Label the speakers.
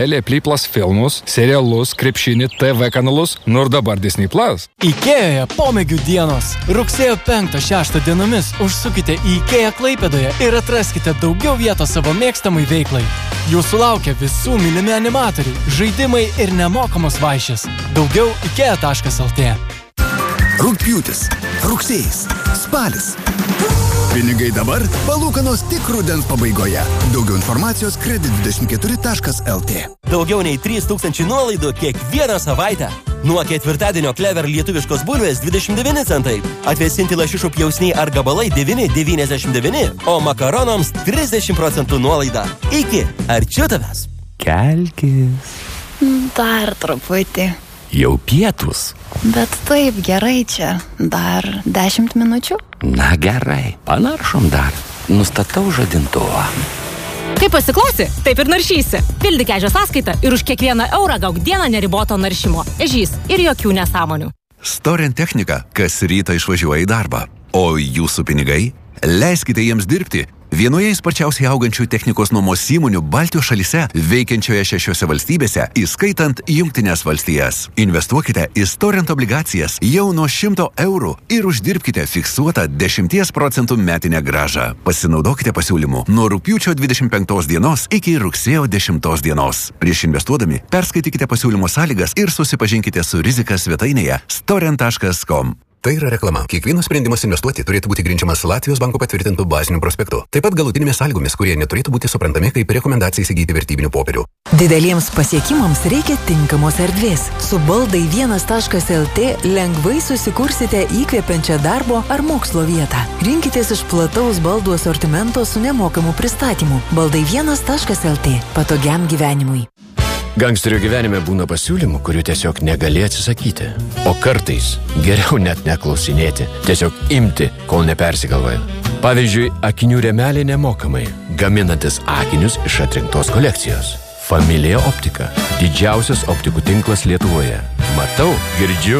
Speaker 1: Play Plus filmus, serialus, krepšinį, TV kanalus, ir dabar Disney Plus.
Speaker 2: IKEA pomėgių dienos. Rugsėjo 5-6 dienomis užsukite į IKEA Klaipėdoje ir atraskite daugiau vietos savo mėgstamai veiklai. Jūsų laukia visų mylimi animatoriai, žaidimai ir nemokamos vaišės. Daugiau IKEA.lt.
Speaker 3: Rugpjūtis, rugsėjis, spalis. Pinigai dabar, palūkanos tik rudens pabaigoje. Daugiau informacijos kredit24.lt.
Speaker 4: Daugiau nei 3000 nuolaidų kiekvieną savaitę. Nuo ketvirtadienio Clever lietuviškos bulvės 29 centai. Atvėsinti lašišų pjausniai ar gabalai 9,99, o makaronams 30% nuolaida. Iki, arčiau tavęs.
Speaker 5: Kelkis.
Speaker 6: Dar truputį.
Speaker 5: Jau pietus.
Speaker 6: Bet taip gerai čia. Dar 10 minučių?
Speaker 5: Na gerai, panaršom dar. Nustatau žadintuvą.
Speaker 7: Kaip pasiklausi, taip ir naršysi. Pildyk ežio sąskaitą ir už kiekvieną eurą gauk dieną neriboto naršymo. Ežys ir jokių nesąmonių.
Speaker 8: Storent technika, kas rytą išvažiuoja į darbą. O jūsų pinigai? Leiskite jiems dirbti. Vienoje sparčiausiai augančių technikos nuomos įmonių Baltijos šalyse, veikiančioje 6 valstybėse, įskaitant Jungtines valstijas. Investuokite į Storent obligacijas jau nuo 100 eurų ir uždirbkite fiksuotą 10% metinę grąžą. Pasinaudokite pasiūlymu nuo rugpjūčio 25 dienos iki rugsėjo 10 dienos. Prieš investuodami perskaitykite pasiūlymo sąlygas ir susipažinkite su rizika svetainėje storent.com.
Speaker 9: Tai yra reklama. Kiekvienas sprendimas investuoti turėtų būti grindžiamas Latvijos banko patvirtintų bazinių prospektų. Taip pat galutinėmis sąlygomis, kurie neturėtų būti suprantami kaip rekomendacija įsigyti vertybinių popierių.
Speaker 10: Dideliems pasiekimams reikia tinkamos erdvės. Su baldai 1.lt lengvai susikursite įkvepiančią darbo ar mokslo vietą. Rinkitės iš plataus baldų asortimento su nemokamu pristatymu. Baldai 1.lt. Patogiam gyvenimui.
Speaker 11: Gangsterio gyvenime būna pasiūlymų, kurių tiesiog negali atsisakyti. O kartais geriau net neklausinėti, tiesiog imti, kol nepersigalvoja. Pavyzdžiui, akinių rėmeliai nemokamai, gaminantis akinius iš atrinktos kolekcijos. Familija optika – didžiausias optikų tinklas Lietuvoje. Matau, girdžiu